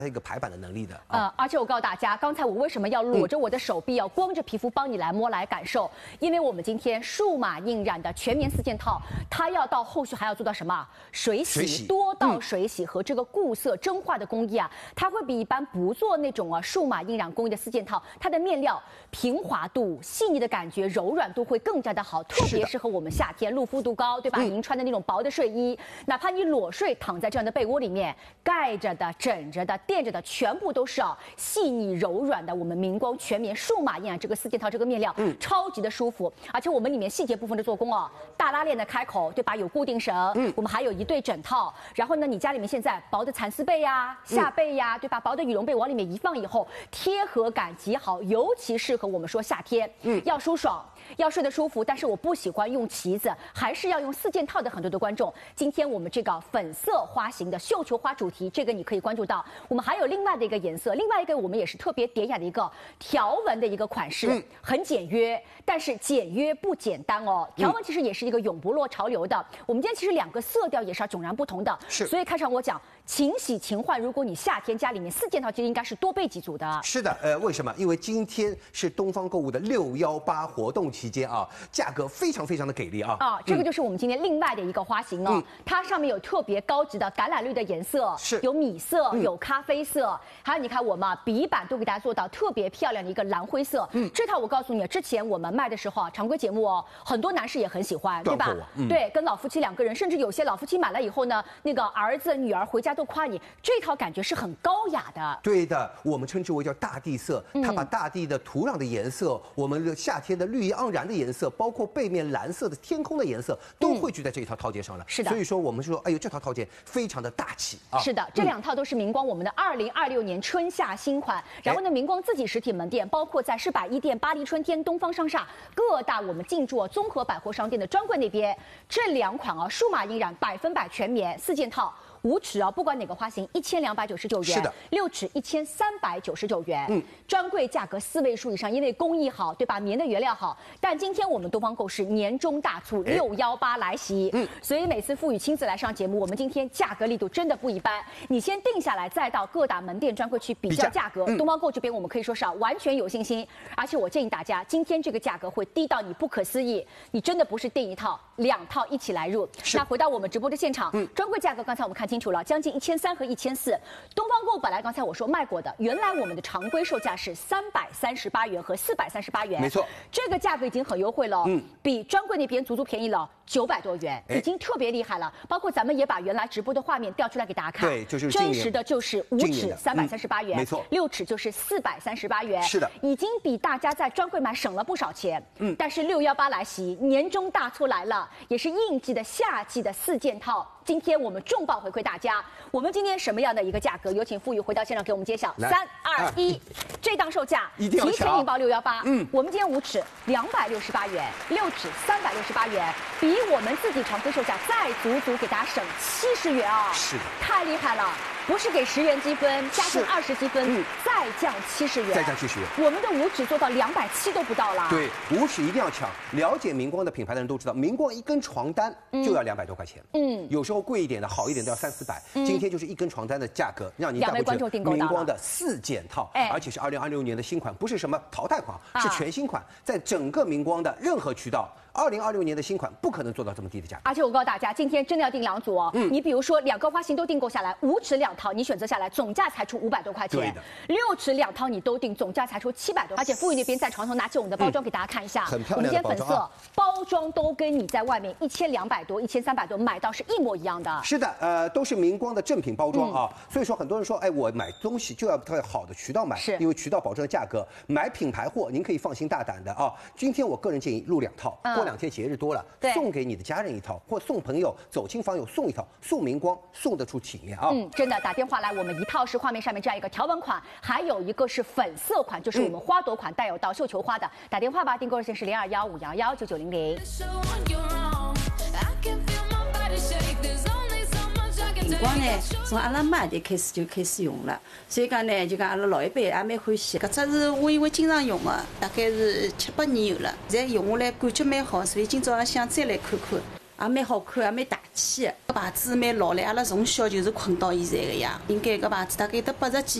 一个排版的能力的而且我告诉大家，刚才我为什么要裸着我的手臂，要光着皮肤帮你来摸来感受？因为我们今天数码印染的全棉4件套，它要到后续还要做到什么？水洗多道水洗和这个固色蒸化的工艺啊，它会比一般不做那种数码印染工艺的4件套，它的面料平滑度、细腻的感觉、柔软度会更加的好，特别适合我们夏天露肤度高，对吧？您穿的那种薄的睡衣，哪怕你裸睡躺在这样的被窝里面，盖着的、枕着的、垫着的，全部都是细腻柔软的。我们明光全棉数码印染这个4件套这个面料，超级的舒服。而且我们里面细节部分的做工大拉链的开口，对吧？有固定绳，我们还有一对枕套。然后呢，你家里面现在薄的蚕丝被呀、夏被呀，对吧？薄的羽绒被往里面一放以后，贴合感极好，尤其适合我们说夏天，要舒爽。要睡得舒服，但是我不喜欢用旗子，还是要用4件套的很多的观众。今天我们这个粉色花型的绣球花主题，这个你可以关注到。我们还有另外的一个颜色，另外一个我们也是特别典雅的一个条纹的一个款式，很简约，但是简约不简单哦。条纹其实也是一个永不落潮流的。我们今天其实2个色调也是要迥然不同的，所以开场我讲勤洗勤换，如果你夏天家里面4件套，其实应该是多备几组的。 是的，为什么？因为今天是东方购物的618活动期间价格非常非常的给力这个就是我们今天另外的一个花型它上面有特别高级的橄榄绿的颜色，有米色，有咖啡色，还有你看我们笔板都给大家做到特别漂亮的一个蓝灰色。这套我告诉你，之前我们卖的时候常规节目很多男士也很喜欢，对吧？对，跟老夫妻2个人，甚至有些老夫妻买了以后呢，那个儿子女儿回家都夸你，这套感觉是很高雅的。 对的，我们称之为叫大地色，它把大地的土壤的颜色，我们的夏天的绿意盎然的颜色，包括背面蓝色的天空的颜色，都汇聚在这一套套件上了。 是的， 所以说我们说，哎呦，这套套件非常的大气是的，这2套都是明光我们的2026年春夏新款。然后呢，明光自己实体门店，包括在世百一店、巴黎春天、东方商厦各大我们进驻综合百货商店的专柜那边，这2款数码印染100%全棉4件套。5尺不管哪个花型，1299元； 是的 ，6尺1399元。专柜价格4位数以上，因为工艺好，对吧？棉的原料好。但今天我们东方购是年终大促618来袭，所以每次付宇亲自来上节目，我们今天价格力度真的不一般。你先定下来，再到各大门店专柜去比较价格。东方购这边我们可以说是完全有信心，而且我建议大家，今天这个价格会低到你不可思议，你真的不是订1套，2套一起来入。那回到我们直播的现场，专柜价格刚才我们看清楚了，将近1300和1400。东方购本来刚才我说卖过的，原来我们的常规售价是338元和438元， 没错， 这个价格已经很优惠了，比专柜那边足足便宜了900多元，已经特别厉害了。包括咱们也把原来直播的画面调出来给大家看， 对，就是真实的就是5尺338元， 没错 ，6尺就是438元， 是的， 已经比大家在专柜买省了不少钱。但是618来袭，年终大促来了，也是应季的夏季的4件套。今天我们重磅回馈大家，我们今天什么样的一个价格？有请傅宇回到现场给我们揭晓。3、2、1，这档售价一定要提前引爆618。我们今天5尺268元，6尺368元，比我们自己常规售价再足足给大家省70元是的， 太厉害了。不是给10元积分，加上20积分，再降70元， 再降70元。 我们的5尺做到270都不到了。 对，5尺一定要抢。了解明光的品牌的人都知道，明光一根床单就要200多块钱。有时候贵一点的、好一点的要300、400。今天就是一根床单的价格，让你带回去明光的4件套，而且是2026年的新款，不是什么淘汰款，是全新款，在整个明光的任何渠道。2026年的新款不可能做到这么低的价格， 而且我告诉大家，今天真的要订2组你比如说2个花型都订购下来，5尺2套你选择下来，总价才出500多块钱。 对的 ，6尺2套你都订，总价才出700多。而且傅宇那边在床头拿起我们的包装给大家看一下， 很漂亮的包装。 我们今天粉色包装都跟你在外面1200多、1300多买到是一模一样的。 是的，都是明光的正品包装所以说很多人说，哎，我买东西就要在好的渠道买，因为渠道保证了价格。买品牌货您可以放心大胆的今天我个人建议录2套，过2天节日多了。送给你的家人1套，或送朋友、走亲访友送1套，送明光送得出体面真的打电话来，我们1套是画面上面这样一个条纹款，还有一个是粉色款，就是我们花朵款，带有到绣球花的。打电话吧，订购热线是0215119900。 明光呢，从阿拉妈就开始用了，所以讲呢，就讲阿拉老一辈也蛮欢喜。搿只是我因为经常用的，大概是7、8年有了，现在用下来感觉蛮好，所以今朝也想再来看看。 也蛮好看，也蛮大气的。搿牌子蛮老嘞，阿拉从小就是困到现在个呀。应该搿牌子大概得80几